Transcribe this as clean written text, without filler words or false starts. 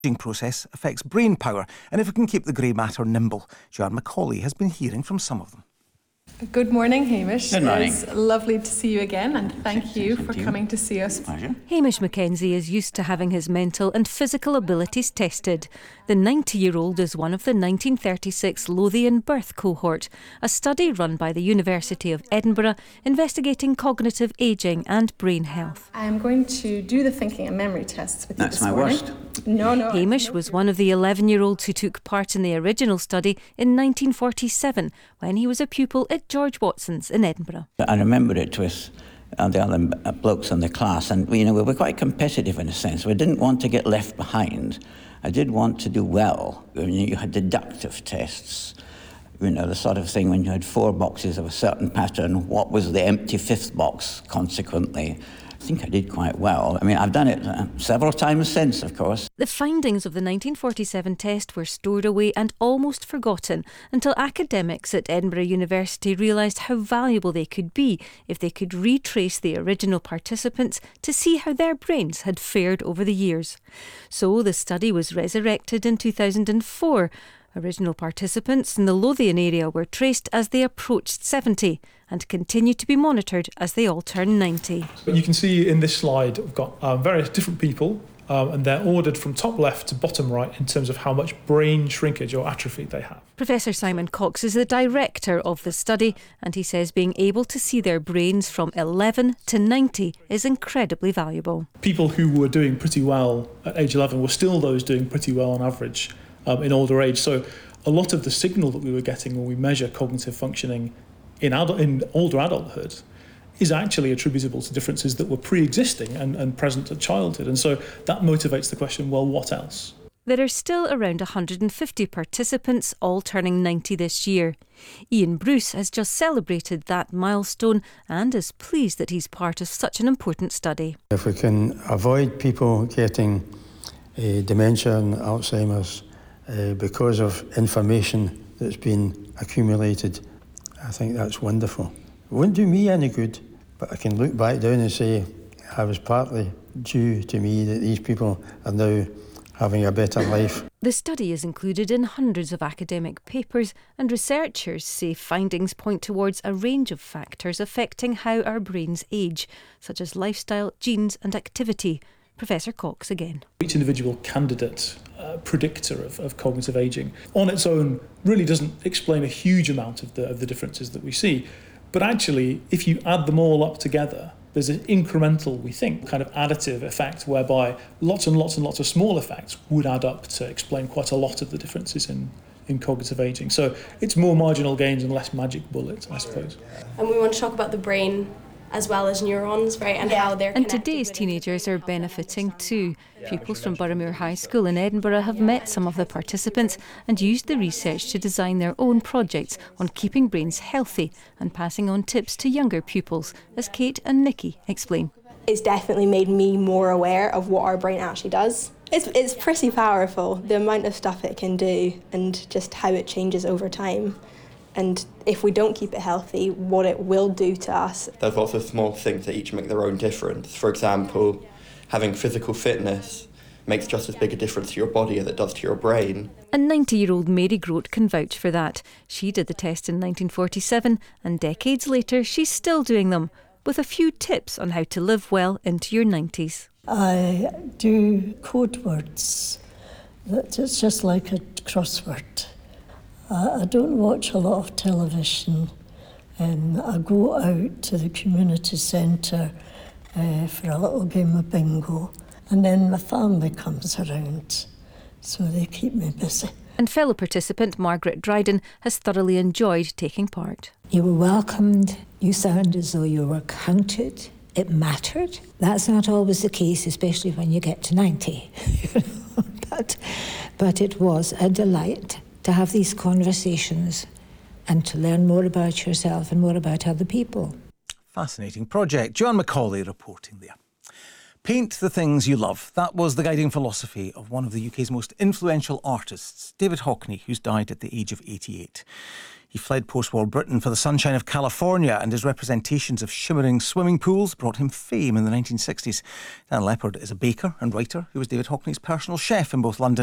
aging process affects brain power and if it can keep the grey matter nimble. Joanne Macaulay has been hearing from some of them. Good morning, Hamish. Good morning. It's lovely to see you again, and thank you for coming to see us. Pleasure. Hamish Mackenzie is used to having his mental and physical abilities tested. The 90-year-old is one of the 1936 Lothian birth cohort, a study run by the University of Edinburgh investigating cognitive ageing and brain health. I am going to do the thinking and memory tests with you That's this my morning. worst. No. Hamish was one of the 11-year-olds who took part in the original study in 1947 when he was a pupil at George Watson's in Edinburgh. I remember it with the other blokes in the class, and we were quite competitive in a sense. We didn't want to get left behind. I did want to do well. You had deductive tests, the sort of thing when you had 4 boxes of a certain pattern, what was the empty 5th box consequently? I think I did quite well. I've done it several times since, of course. The findings of the 1947 test were stored away and almost forgotten until academics at Edinburgh University realised how valuable they could be if they could retrace the original participants to see how their brains had fared over the years. So the study was resurrected in 2004. Original participants in the Lothian area were traced as they approached 70 and continue to be monitored as they all turn 90. But you can see in this slide we've got various different people and they're ordered from top left to bottom right in terms of how much brain shrinkage or atrophy they have. Professor Simon Cox is the director of the study and he says being able to see their brains from 11 to 90 is incredibly valuable. People who were doing pretty well at age 11 were still those doing pretty well on average in older age. So a lot of the signal that we were getting when we measure cognitive functioning in older adulthood is actually attributable to differences that were pre-existing and present at childhood. And so that motivates the question, well, what else? There are still around 150 participants, all turning 90 this year. Ian Bruce has just celebrated that milestone and is pleased that he's part of such an important study. If we can avoid people getting dementia and Alzheimer's because of information that's been accumulated, I think that's wonderful. It wouldn't do me any good, but I can look back down and say I was partly due to me that these people are now having a better life. The study is included in hundreds of academic papers, and researchers say findings point towards a range of factors affecting how our brains age, such as lifestyle, genes and activity. Professor Cox again. Each individual candidate predictor of cognitive ageing on its own really doesn't explain a huge amount of the differences that we see. But actually, if you add them all up together, there's an incremental, we think, kind of additive effect whereby lots and lots and lots of small effects would add up to explain quite a lot of the differences in cognitive ageing. So it's more marginal gains and less magic bullets, I suppose. And we want to talk about the brain as well as neurons, right, and how they're And connected. today's teenagers are benefiting too. Pupils from Boroughmuir High School in Edinburgh have met some of the participants and used the research to design their own projects on keeping brains healthy and passing on tips to younger pupils, as Kate and Nikki explain. It's definitely made me more aware of what our brain actually does. It's pretty powerful, the amount of stuff it can do and just how it changes over time. And if we don't keep it healthy, what it will do to us. There's lots of small things that each make their own difference. For example, having physical fitness makes just as big a difference to your body as it does to your brain. And 90-year-old Mary Grote can vouch for that. She did the test in 1947 and decades later she's still doing them, with a few tips on how to live well into your 90s. I do code words. It's just like a crossword. I don't watch a lot of television. I go out to the community centre for a little game of bingo. And then my family comes around, so they keep me busy. And fellow participant Margaret Dryden has thoroughly enjoyed taking part. You were welcomed, you sound as though you were counted, it mattered. That's not always the case, especially when you get to 90. But it was a delight to have these conversations and to learn more about yourself and more about other people. Fascinating project. Joanne Macaulay reporting there. Paint the things you love. That was the guiding philosophy of one of the UK's most influential artists, David Hockney, who's died at the age of 88. He fled post-war Britain for the sunshine of California, and his representations of shimmering swimming pools brought him fame in the 1960s. Dan Leppard is a baker and writer who was David Hockney's personal chef in both London